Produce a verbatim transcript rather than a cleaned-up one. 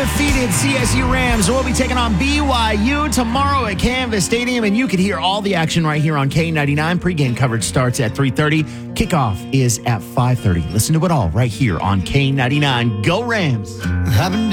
undefeated C S U Rams will be taking on B Y U tomorrow at Canvas Stadium, and you can hear all the action right here on K ninety-nine. Pre-game coverage starts at three thirty. Kickoff is at five thirty. Listen to it all right here on K ninety-nine. Go Rams! I've been